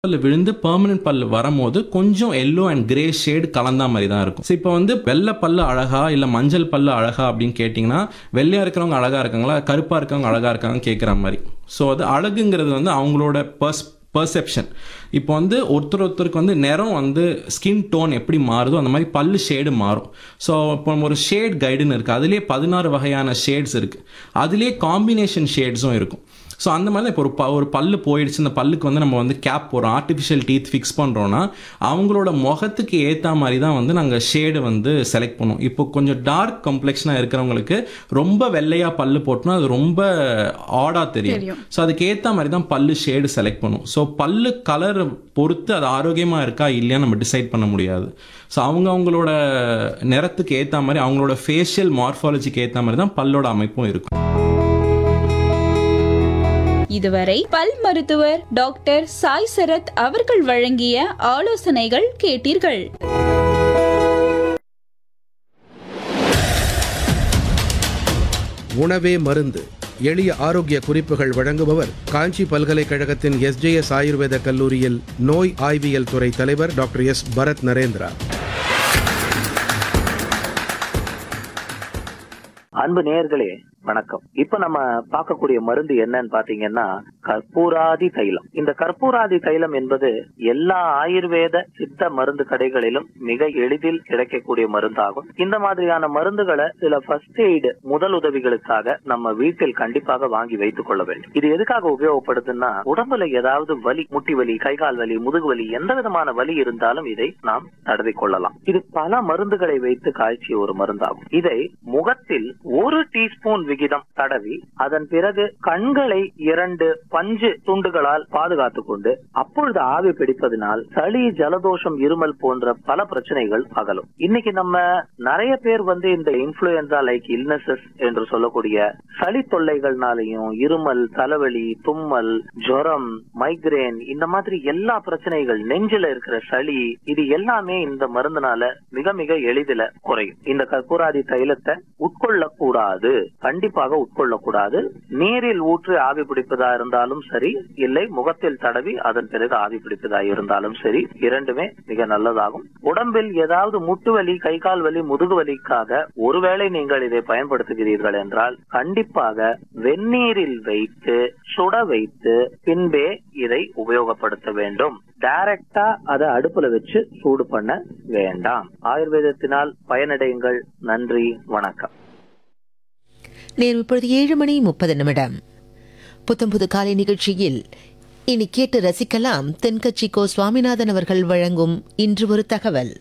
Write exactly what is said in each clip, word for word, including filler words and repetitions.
பல்லு விழுந்து பெர்மனன்ட் பல்லு வரும்போது கொஞ்சம் எல்லோ அண்ட் கிரே ஷேடு கலந்தா மாதிரி தான் இருக்கும். ஸோ இப்போ வந்து வெள்ளை பல்லு அழகா இல்லை மஞ்சள் பல்லு அழகா அப்படின்னு கேட்டிங்கன்னா, வெள்ளையா இருக்கிறவங்க அழகா இருக்காங்களா, கருப்பா இருக்கவங்க அழகா இருக்காங்கன்னு கேட்குற மாதிரி. ஸோ அது அழகுங்கிறது வந்து அவங்களோட பர்ஸ் பர்செப்ஷன். இப்போ வந்து ஒருத்தர் ஒருத்தருக்கு வந்து நிறம் வந்து ஸ்கின் டோன் எப்படி மாறுதோ அந்த மாதிரி பல்லு ஷேடு மாறும். ஸோ இப்போ ஒரு ஷேட் கைடுன்னு இருக்குது, அதுலேயே பதினாறு வகையான ஷேட்ஸ் இருக்குது, அதுலேயே காம்பினேஷன் ஷேட்ஸும் இருக்கும். ஸோ அந்த மாதிரி தான் இப்போ ஒரு ப ஒரு பல்லு போயிடுச்சு, இந்த பல்லுக்கு வந்து நம்ம வந்து கேப் போடுறோம், ஆர்டிஃபிஷியல் டீத் ஃபிக்ஸ் பண்ணுறோன்னா அவங்களோட முகத்துக்கு ஏற்ற மாதிரி தான் வந்து நாங்கள் ஷேடு வந்து செலக்ட் பண்ணுவோம். இப்போ கொஞ்சம் டார்க் கம்ப்ளெக்ஷனாக இருக்கிறவங்களுக்கு ரொம்ப வெள்ளையாக பல்லு போட்டோம்னா அது ரொம்ப ஆடாக தெரியும். ஸோ அதுக்கு ஏற்ற மாதிரி தான் பல்லு ஷேடு செலக்ட் பண்ணுவோம். ஸோ பல்லு கலர் பொறுத்து அது ஆரோக்கியமாக இருக்கா இல்லையா நம்ம டிசைட் பண்ண முடியாது. ஸோ அவங்க அவங்களோட நிறத்துக்கு ஏற்ற மாதிரி அவங்களோட ஃபேஷியல் மார்ஃபாலஜிக்கு ஏற்ற மாதிரி தான் பல்லோட அமைப்பும் இருக்கும். இதுவரை பல் மருத்துவர் டாக்டர் சாய் சரத் அவர்கள் வழங்கிய ஆலோசனைகள் கேட்டீர்கள். உணவே மருந்து, எளிய ஆரோக்கிய குறிப்புகள் வழங்குபவர் காஞ்சி பல்கலைக்கழகத்தின் எஸ்ஜேஎஸ் ஆயுர்வேத கல்லூரியில் நோய் ஆய்வியல் துறை தலைவர் டாக்டர் எஸ் பரத் நரேந்திரா. அன்பு நேயர்களே வணக்கம். இப்ப நம்ம பார்க்கக்கூடிய மருந்து என்னன்னு பாத்தீங்கன்னா கற்பூராதி தைலம். இந்த கற்பூராதி தைலம் என்பது எல்லா ஆயுர்வேத சித்த மருந்து கடைகளிலும் மிக எளிதில் கிடைக்கக்கூடிய மருந்தாகும். இந்த மாதிரியான மருந்துகளை சில ஃபர்ஸ்ட் எய்டு முதல் உதவிகளுக்காக நம்ம வீட்டில் கண்டிப்பாக வாங்கி வைத்துக் கொள்ள வேண்டும். இது எதுக்காக உபயோகப்படுதுன்னா, உடம்புல ஏதாவது வலி, முட்டி வலி, கைகால் வலி, முதுகு வலி, எந்த விதமான வலி இருந்தாலும் இதை நாம் தடவி கொள்ளலாம். இது பல மருந்துகளை வைத்து காய்ச்சிய ஒரு மருந்தாகும். இதை முகத்தில் ஒரு டீஸ்பூன் விகிதம் தடவி அதன் பிறகு கண்களை இரண்டு பஞ்சு துண்டுகளால் பாதுகாத்துக் கொண்டு அப்பொழுது ஆவி பிடிப்பதனால் சளி, ஜலதோஷம், இருமல் போன்ற பல பிரச்சனைகள் அகலும். இன்னைக்கு நம்ம நிறைய பேர் வந்து இந்த இன்ஃபுளுன்சா லைக் இல்னஸஸ் என்று சொல்லக்கூடிய சளி தொல்லைகள்னாலையும் இருமல், தலைவலி, தும்மல், ஜுரம், மைக்ரேன், இந்த மாதிரி எல்லா பிரச்சனைகள், நெஞ்சில இருக்கிற சளி, இது எல்லாமே இந்த மருந்துனால மிக மிக எளிதில குறையும். இந்த கற்பூராதி தைலத்தை உட்கொள்ள கூடாது, கண்டிப்பாக உட்கொள்ளக்கூடாது. நீரில் ஊற்றி ஆவி பிடிப்பதா இருந்தாலும் சரி, இல்லை முகத்தில் தடவி அதன் பிறகு ஆவி பிடிப்பதா இருந்தாலும் சரி, இரண்டுமே மிக நல்லதாகும். உடம்பில் ஏதாவது முட்டு வலி, கை கால் வலி, முதுகு வலிக்காக ஒருவேளை நீங்கள் இதை பயன்படுத்துகிறீர்கள் என்றால் கண்டிப்பாக வெந்நீரில் வைத்து சுட வைத்து பின்பே இதை உபயோகப்படுத்த வேண்டும். டைரக்டா அதை அடுப்புல வச்சு சூடு பண்ண வேண்டாம். ஆயுர்வேதத்தினால் பயனடையுங்கள். நன்றி, வணக்கம். நேரம் இப்பொழுது ஏழு மணி முப்பது நிமிடம். புத்தம்புது காலை நிகழ்ச்சியில் இனி கேட்டு ரசிக்கலாம் தென்கட்சி கோ சுவாமிநாதன் அவர்கள் வழங்கும் இன்று ஒரு தகவல்.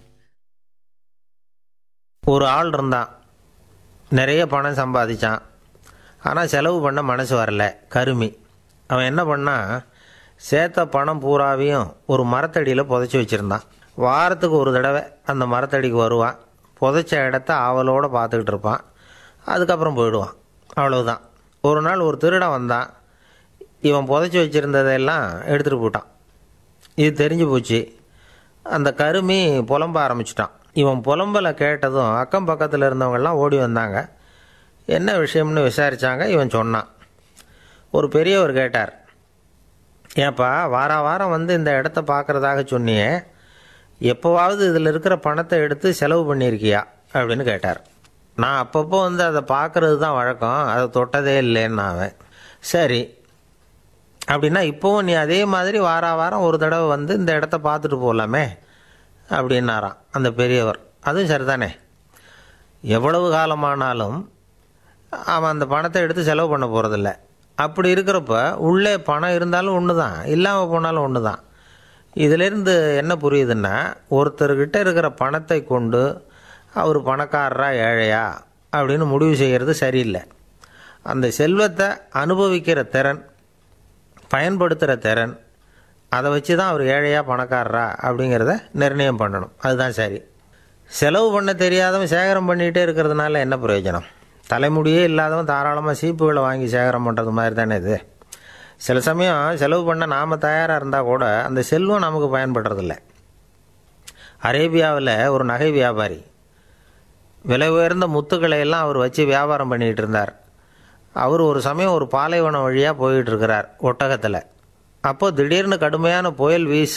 ஒரு ஆள் இருந்தான், நிறைய பணம் சம்பாதிச்சான், ஆனால் செலவு பண்ண மனசு வரல, கருமி. அவன் என்ன பண்ணான், சேர்த்த பணம் பூராவையும் ஒரு மரத்தடியில் புதைச்சி வச்சுருந்தான். வாரத்துக்கு ஒரு தடவை அந்த மரத்தடிக்கு வருவான், புதைச்ச இடத்த ஆவலோடு பார்த்துக்கிட்டு இருப்பான், அதுக்கப்புறம் போயிடுவான். அவ்வளவுதான். ஒரு நாள் ஒரு திருடன் வந்தான், இவன் புதைச்சி வச்சுருந்ததெல்லாம் எடுத்துகிட்டு போட்டான். இது தெரிஞ்சு போச்சு. அந்த கருமி புலம்ப ஆரம்பிச்சிட்டான். இவன் புலம்பலை கேட்டதும் அக்கம் பக்கத்தில் இருந்தவங்கெல்லாம் ஓடி வந்தாங்க. என்ன விஷயம்னு விசாரித்தாங்க. இவன் சொன்னான். ஒரு பெரியவர் கேட்டார், ஏப்பா வார வாரம் வந்து இந்த இடத்த பார்க்குறதாக சொன்னியே, எப்போவாவது இதில் இருக்கிற பணத்தை எடுத்து செலவு பண்ணியிருக்கியா அப்படின்னு கேட்டார். நான் அப்பப்போ வந்து அதை பார்க்குறது தான் வழக்கம், அதை தொட்டதே இல்லைன்னு அவன். சரி, அப்படின்னா இப்போவும் நீ அதே மாதிரி வார வாரம் ஒரு தடவை வந்து இந்த இடத்த பார்த்துட்டு போகலாமே அப்படின்னாராம் அந்த பெரியவர். அதுவும் சரிதானே, எவ்வளவு காலமானாலும் அவன் அந்த பணத்தை எடுத்து செலவு பண்ண போகிறதில்ல. அப்படி இருக்கிறப்ப உள்ளே பணம் இருந்தாலும் ஒன்று தான், இல்லாமல் போனாலும் ஒன்று தான். இதிலேருந்து என்ன புரியுதுன்னா, ஒருத்தர்கிட்ட இருக்கிற பணத்தை கொண்டு அவர் பணக்காரரா ஏழையா அப்படின்னு முடிவு செய்கிறது சரியில்லை. அந்த செல்வத்தை அனுபவிக்கிற திறன், பயன்படுத்துகிற திறன், அதை வச்சு தான் அவர் ஏழையா பணக்காரரா அப்படிங்கிறத நிர்ணயம் பண்ணணும். அதுதான் சரி. செலவு பண்ண தெரியாதவன் சேகரம் பண்ணிகிட்டே இருக்கிறதுனால என்ன பிரயோஜனம்? தலைமுடியே இல்லாதவன் தாராளமாக சீப்புகளை வாங்கி சேகரம் பண்ணுறது மாதிரி தானே இது. சில சமயம் செலவு பண்ண நாம் தயாராக இருந்தால் கூட அந்த செல்வம் நமக்கு பயன்படுறதில்ல. அரேபியாவில் ஒரு நகை வியாபாரி விலை உயர்ந்த முத்துக்களை எல்லாம் அவர் வச்சு வியாபாரம் பண்ணிகிட்டு இருந்தார். அவர் ஒரு சமயம் ஒரு பாலைவனம் வழியாக போயிட்டு இருக்கிறார் ஒட்டகத்தில். அப்போது திடீர்னு கடுமையான புயல் வீச